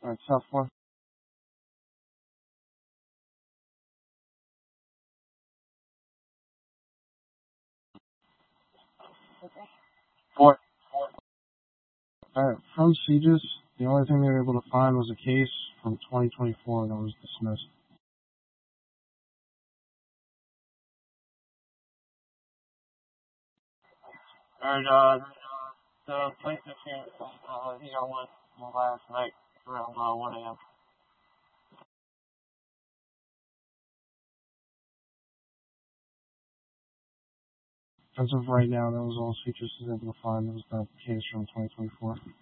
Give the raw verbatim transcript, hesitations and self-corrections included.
Alright, South four. Four. Alright, from Sieges, the only thing they were able to find was a case from twenty twenty-four that was dismissed. Alright, uh, the plaintiff here, uh, he got one last night around uh, one a.m. As of right now, that was all Sieges was able to find. It was that case from twenty twenty-four.